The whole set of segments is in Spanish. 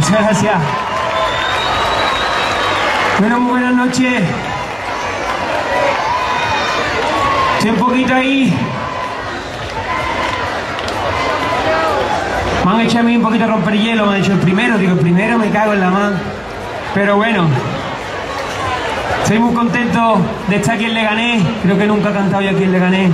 Muchas gracias. Bueno, muy buenas noches. Estoy un poquito ahí. Me han hecho a mí un poquito a romper hielo, me han dicho el primero, digo, el primero me cago en la mano. Pero bueno, estoy muy contento de estar aquí en Leganés. Creo que nunca he cantado yo aquí en Leganés.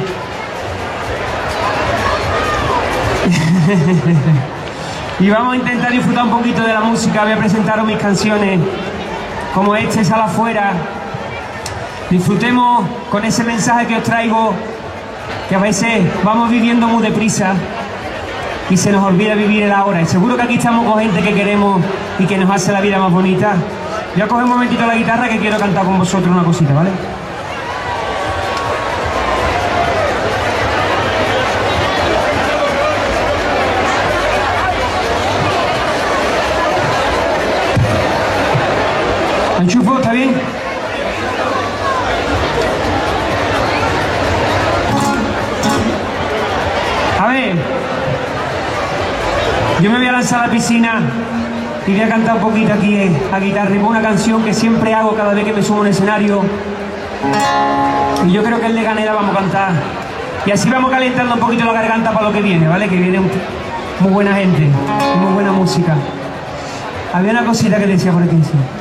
Y vamos a intentar disfrutar un poquito de la música. Voy a presentaros mis canciones como Sal afuera. Disfrutemos con ese mensaje que os traigo, que a veces vamos viviendo muy deprisa y se nos olvida vivir el ahora. Y seguro que aquí estamos con gente que queremos y que nos hace la vida más bonita. Voy a coger un momentito la guitarra que quiero cantar con vosotros una cosita, ¿vale? ¿Enchufo? ¿Está bien? A ver, yo me voy a lanzar a la piscina y voy a cantar un poquito aquí a guitarra, una canción que siempre hago cada vez que me subo a un escenario. Y yo creo que en Leganés la vamos a cantar. Y así vamos calentando un poquito la garganta para lo que viene, ¿vale? Que viene muy buena gente y muy buena música. Había una cosita que decía por aquí, sí.